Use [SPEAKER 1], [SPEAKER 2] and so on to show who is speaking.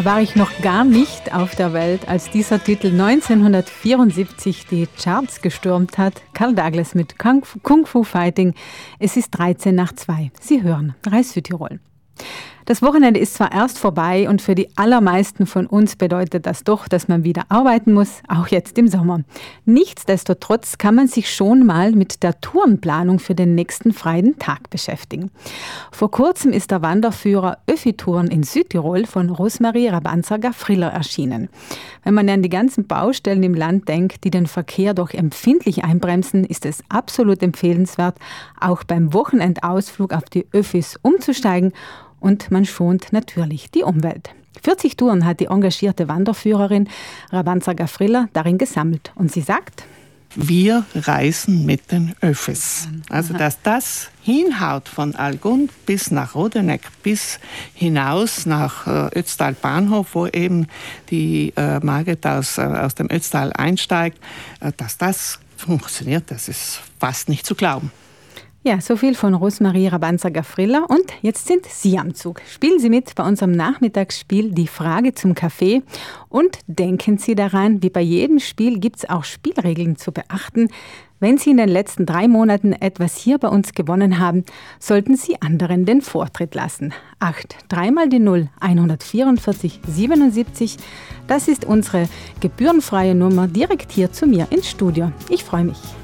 [SPEAKER 1] Da war ich noch gar nicht auf der Welt, als dieser Titel 1974 die Charts gestürmt hat. Carl Douglas mit Kung Fu Fighting. Es ist 13 nach 2. Sie hören Reis Südtirol. Das Wochenende ist zwar erst vorbei und für die allermeisten von uns bedeutet das doch, dass man wieder arbeiten muss, auch jetzt im Sommer. Nichtsdestotrotz kann man sich schon mal mit der Tourenplanung für den nächsten freien Tag beschäftigen. Vor kurzem ist der Wanderführer Öffi-Touren in Südtirol von Rosmarie Rabanzer-Gafriller erschienen. Wenn man an die ganzen Baustellen im Land denkt, die den Verkehr doch empfindlich einbremsen, ist es absolut empfehlenswert, auch beim Wochenendausflug auf die Öffis umzusteigen. Und man schont natürlich die Umwelt. 40 Touren hat die engagierte Wanderführerin Rabanzer-Gafriller darin gesammelt. Und sie sagt:
[SPEAKER 2] Wir reisen mit den Öffis. Also dass das hinhaut von Algund bis nach Rodeneck, bis hinaus nach Ötztal Bahnhof, wo eben die Margit aus dem Ötztal einsteigt, dass das funktioniert, das ist fast nicht zu glauben.
[SPEAKER 1] Ja, so viel von Rosmarie Rabanzer-Gafriller. Und jetzt sind Sie am Zug. Spielen Sie mit bei unserem Nachmittagsspiel Die Frage zum Kaffee. Und denken Sie daran, wie bei jedem Spiel gibt es auch Spielregeln zu beachten. Wenn Sie in den letzten 3 Monaten etwas hier bei uns gewonnen haben, sollten Sie anderen den Vortritt lassen. 8 3 mal die 0 144 77. Das ist unsere gebührenfreie Nummer direkt hier zu mir ins Studio. Ich freue mich.